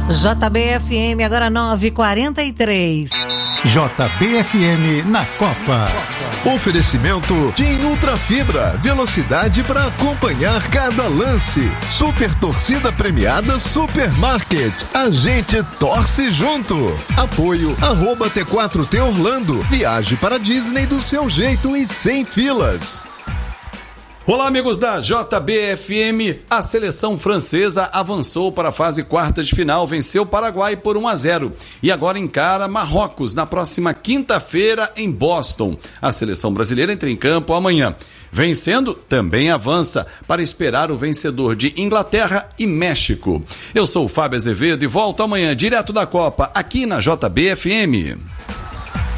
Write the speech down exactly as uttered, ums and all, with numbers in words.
J B F M, agora nove e quarenta e três. J B F M na Copa. Oferecimento TIM Ultra Fibra, velocidade para acompanhar cada lance. Super torcida premiada Supermarket, a gente torce junto. Apoio arroba T quatro T Orlando, viaje para Disney do seu jeito e sem filas. Olá, amigos da J B F M. A seleção francesa avançou para a fase quarta de final, venceu o Paraguai por um a zero e agora encara Marrocos na próxima quinta-feira em Boston. A seleção brasileira entra em campo amanhã. Vencendo, também avança para esperar o vencedor de Inglaterra e México. Eu sou o Fábio Azevedo e volto amanhã direto da Copa aqui na J B F M.